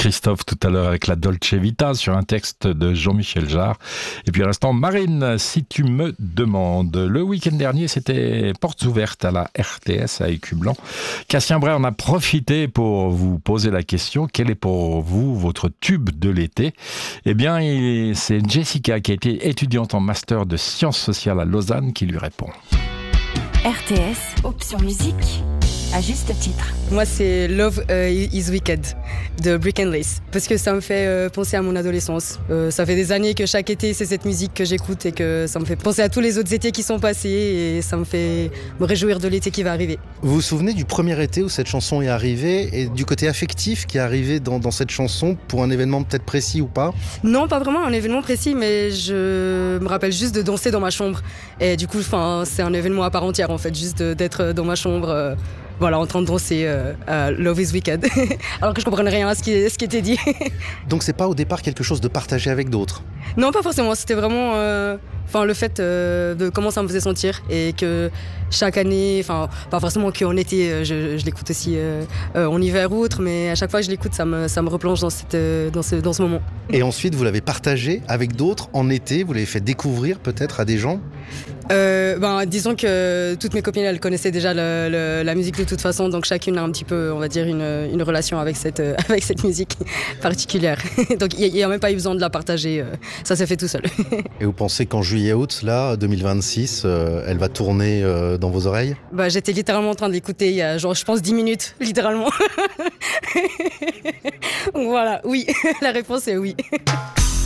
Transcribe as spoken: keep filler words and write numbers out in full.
Christophe tout à l'heure avec la Dolce Vita sur un texte de Jean-Michel Jarre. Et puis à l'instant, Marine, si tu me demandes. Le week-end dernier, c'était portes ouvertes à la R T S à Écublanc. Cassien Bray en a profité pour vous poser la question, quel est pour vous votre tube de l'été? Eh bien, c'est Jessica qui a été étudiante en master de sciences sociales à Lausanne qui lui répond. R T S, option musique, à juste titre. Moi, c'est Love uh, is Wicked de Brick and Lace parce que ça me fait euh, penser à mon adolescence. Euh, ça fait des années que chaque été, c'est cette musique que j'écoute et que ça me fait penser à tous les autres étés qui sont passés et ça me fait me réjouir de l'été qui va arriver. Vous vous souvenez du premier été où cette chanson est arrivée et du côté affectif qui est arrivé dans, dans cette chanson pour un événement peut-être précis ou pas? Non, pas vraiment un événement précis, mais je me rappelle juste de danser dans ma chambre. Et du coup, c'est un événement à part entière en fait, juste d'être dans ma chambre. Euh, Voilà, en train de danser euh, à Love is Wicked, alors que je comprenais rien à ce qui, ce qui était dit. Donc c'est pas au départ quelque chose de partagé avec d'autres? Non, pas forcément, c'était vraiment euh, le fait euh, de comment ça me faisait sentir et que chaque année, enfin pas forcément qu'en été, je, je l'écoute aussi euh, euh, en hiver ou autre, mais à chaque fois que je l'écoute, ça me, ça me replonge dans, cette, dans, ce, dans ce moment. Et ensuite, vous l'avez partagé avec d'autres en été, vous l'avez fait découvrir peut-être à des gens? Euh, ben, disons que toutes mes copines, elles connaissaient déjà le, le, la musique de toute façon, donc chacune a un petit peu, on va dire, une, une relation avec cette, euh, avec cette musique particulière. Donc il n'y a, a même pas eu besoin de la partager, euh, ça s'est fait tout seul. Et vous pensez qu'en juillet-août, là, deux mille vingt-six, euh, elle va tourner euh, dans vos oreilles? Bah, j'étais littéralement en train de l'écouter il y a, genre, je pense, dix minutes, littéralement. Voilà, oui, la réponse est oui.